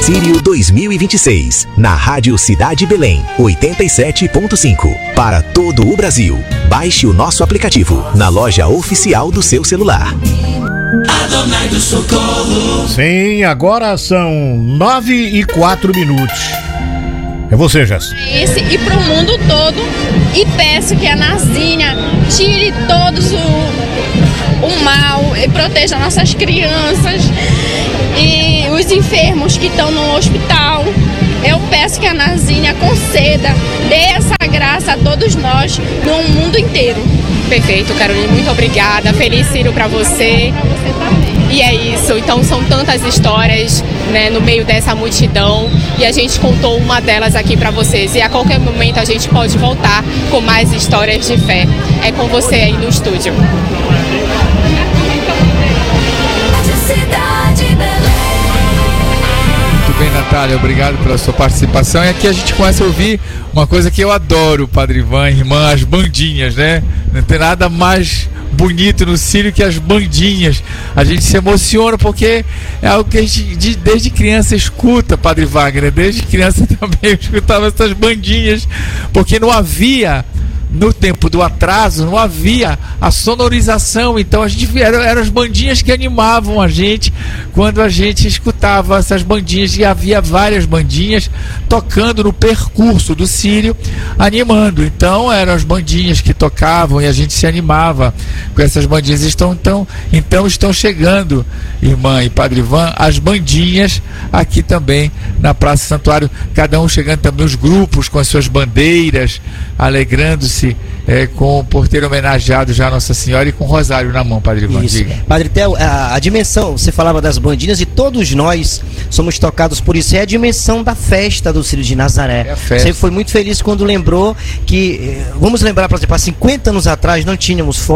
Sírio 2026, na Rádio Cidade Belém, 87.5, para todo o Brasil. Baixe o nosso aplicativo na loja oficial do seu celular. Adonai do Socorro. Sim, agora são 9:04. É você, Jéssica. E pro mundo todo. E peço que a Narzinha tire todos o mal e proteja nossas crianças e os enfermos que estão no hospital. Eu peço que a Narzinha conceda, dê essa graça a todos nós no mundo inteiro. Perfeito, Carolina, muito obrigada. Feliz Sírio pra você. Pra você também. E é isso, então são tantas histórias, né, no meio dessa multidão, e a gente contou uma delas aqui pra vocês, e a qualquer momento a gente pode voltar com mais histórias de fé. É com você aí no estúdio. Muito bem, Natália, obrigado pela sua participação. E aqui a gente começa a ouvir uma coisa que eu adoro, Padre Ivan, irmã, as bandinhas, né? Não tem nada mais bonito no Sírio que as bandinhas. A gente se emociona porque é algo que a gente desde criança escuta, Padre Wagner. Desde criança também eu escutava essas bandinhas, porque não havia, no tempo do atraso, não havia a sonorização, então a gente eram as bandinhas que animavam a gente quando a gente escutava essas bandinhas, e havia várias bandinhas tocando no percurso do Sírio, animando. Então eram as bandinhas que tocavam e a gente se animava com essas bandinhas. Então estão chegando, irmã e Padre Ivan, as bandinhas aqui também na Praça Santuário, cada um chegando também, os grupos com as suas bandeiras, alegrando-se por ter homenageado já Nossa Senhora e com o rosário na mão, Padre Ivan. Isso. Padre Theo, a dimensão, você falava das bandinas, e todos nós somos tocados por isso, é a dimensão da festa do Sírio de Nazaré. Você foi muito feliz quando lembrou que, vamos lembrar, por exemplo, há 50 anos atrás não tínhamos